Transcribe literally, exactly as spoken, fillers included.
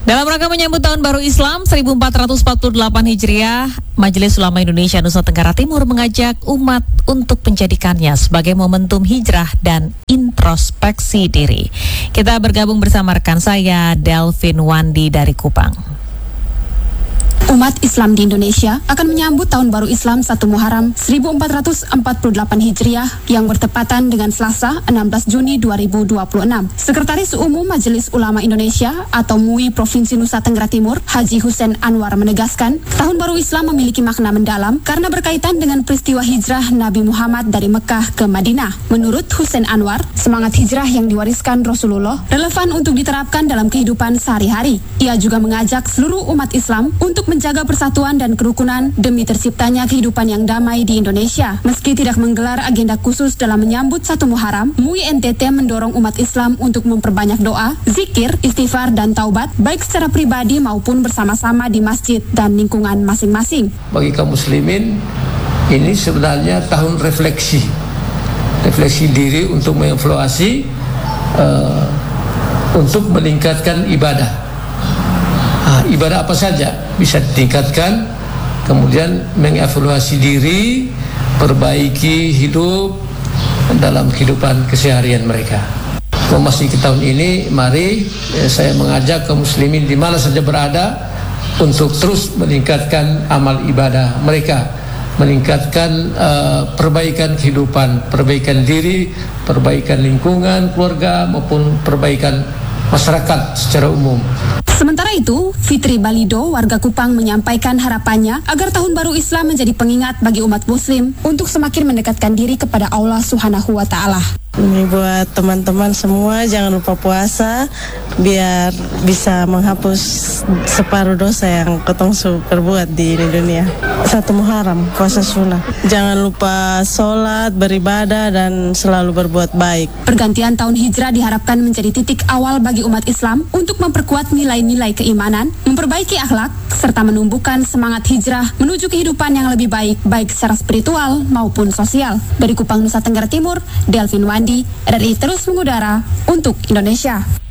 Dalam rangka menyambut Tahun Baru Islam seribu empat ratus empat puluh delapan Hijriah, Majelis Ulama Indonesia Nusa Tenggara Timur mengajak umat untuk menjadikannya sebagai momentum hijrah dan introspeksi diri. Kita bergabung bersama rekan saya, Delvin Wandi dari Kupang. Umat Islam di Indonesia akan menyambut Tahun Baru Islam satu Muharram seribu empat ratus empat puluh delapan Hijriah yang bertepatan dengan Selasa enam belas Juni dua ribu dua puluh enam. Sekretaris Umum Majelis Ulama Indonesia atau M U I Provinsi Nusa Tenggara Timur, Haji Hussein Anwar menegaskan, Tahun Baru Islam memiliki makna mendalam karena berkaitan dengan peristiwa hijrah Nabi Muhammad dari Mekah ke Madinah. Menurut Hussein Anwar, semangat hijrah yang diwariskan Rasulullah relevan untuk diterapkan dalam kehidupan sehari-hari. Ia juga mengajak seluruh umat Islam untuk menjaga persatuan dan kerukunan demi terciptanya kehidupan yang damai di Indonesia. Meski tidak menggelar agenda khusus dalam menyambut satu Muharram, M U I N T T mendorong umat Islam untuk memperbanyak doa, zikir, istighfar, dan taubat, baik secara pribadi maupun bersama-sama di masjid dan lingkungan masing-masing. Bagi kaum muslimin, ini sebenarnya tahun refleksi. Refleksi diri untuk mengevaluasi, uh, untuk meningkatkan ibadah. Nah, ibadah apa saja bisa ditingkatkan, kemudian mengevaluasi diri, perbaiki hidup dalam kehidupan keseharian mereka. Memasuki tahun ini, mari eh, saya mengajak kaum muslimin di mana saja berada untuk terus meningkatkan amal ibadah mereka, meningkatkan uh, perbaikan kehidupan, perbaikan diri, perbaikan lingkungan, keluarga maupun perbaikan masyarakat secara umum. Sementara itu, Fitri Balido, warga Kupang menyampaikan harapannya agar Tahun Baru Islam menjadi pengingat bagi umat muslim untuk semakin mendekatkan diri kepada Allah Subhanahu wa Ta'ala. Ini buat teman-teman semua, jangan lupa puasa biar bisa menghapus separuh dosa yang ketong su perbuat di ini dunia. Satu Muharram, puasa sunnah. Jangan lupa sholat, beribadah, dan selalu berbuat baik. Pergantian tahun hijrah diharapkan menjadi titik awal bagi umat Islam untuk memperkuat nilai-nilai keimanan, memperbaiki akhlak, serta menumbuhkan semangat hijrah menuju kehidupan yang lebih baik, baik secara spiritual maupun sosial. Dari Kupang, Nusa Tenggara Timur, Delvin Wandi, R R I terus mengudara untuk Indonesia.